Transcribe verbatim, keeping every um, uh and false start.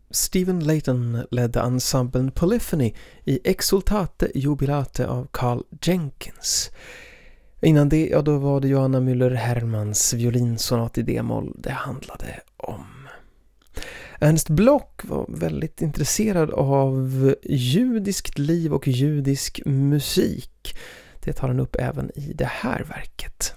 Stephen Layton ledde ensemblen Polyphony i Exultate Jubilate av Carl Jenkins. Innan det, ja, då var det Johanna Müller-Hermans violinsonat i D-moll det handlade om. Ernst Bloch var väldigt intresserad av judiskt liv och judisk musik. Det tar han upp även i det här verket.